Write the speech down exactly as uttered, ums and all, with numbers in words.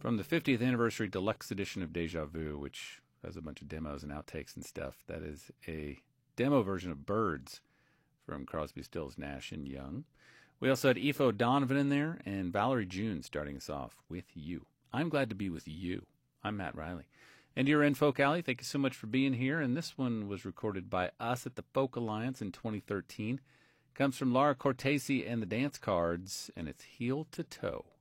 from the fiftieth Anniversary Deluxe Edition of Deja Vu, which has a bunch of demos and outtakes and stuff. That is a demo version of Birds from Crosby, Stills, Nash and Young. We also had Efo Donovan in there and Valerie June starting us off with You. I'm glad to be with you. I'm Matt Riley. And you're in Folk Alley. Thank you so much for being here. And this one was recorded by us at the Folk Alliance in twenty thirteen. Comes from Laura Cortese and the Dance Cards, and it's Heel to Toe.